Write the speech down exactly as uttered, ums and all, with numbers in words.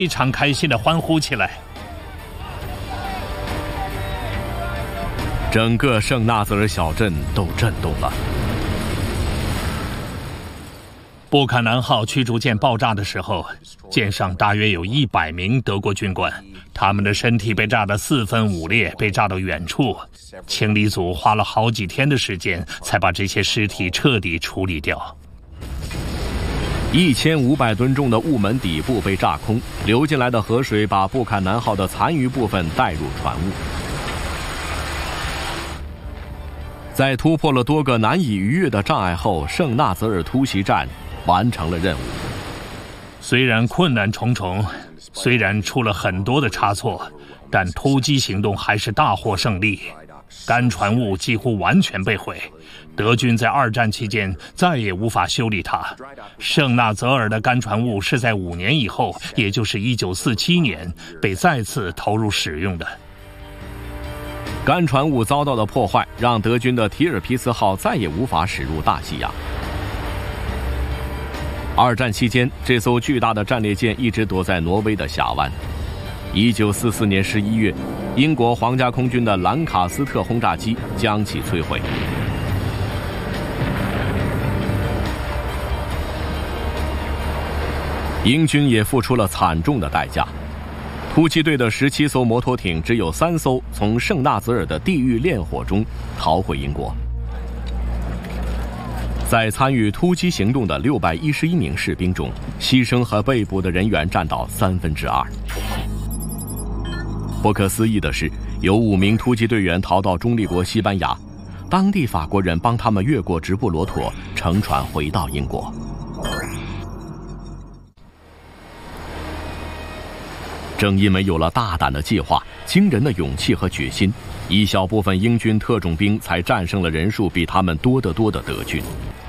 非常开心地欢呼起来。 整个圣纳泽尔小镇都震动了。 布坎南号驱逐舰爆炸的时候，舰上大约有一百名德国军官，他们的身体被炸得四分五裂，被炸到远处。清理组花了好几天的时间，才把这些尸体彻底处理掉。 一千五百吨重的雾门底部被炸空，流进来的河水把布坎南号的残余部分带入船坞。在突破了多个难以逾越的障碍后，圣纳泽尔突袭战完成了任务。 虽然困难重重，虽然出了很多的差错，但突击行动还是大获胜利。干船坞几乎完全被毁，德军在二战期间再也无法修理它。圣纳泽尔的干船坞是在五年以后，也就是一九四七年，被再次投入使用的。 干船坞遭到的破坏，让德军的提尔皮茨号再也无法驶入大西洋。二战期间，这艘巨大的战列舰一直躲在挪威的峡湾。一九四四年十一月，英国皇家空军的兰卡斯特轰炸机将其摧毁。英军也付出了惨重的代价。突击队的十七艘摩托艇只有三艘从圣纳泽尔的地狱烈火中逃回英国。在参与突击行动的六百一十一名士兵中，牺牲和被捕的人员占到三分之二。不可思议的是，有五名突击队员逃到中立国西班牙，当地法国人帮他们越过直布罗陀，乘船回到英国。正因为有了大胆的计划、惊人的勇气和决心，一小部分英军特种兵才战胜了人数比他们多得多的德军。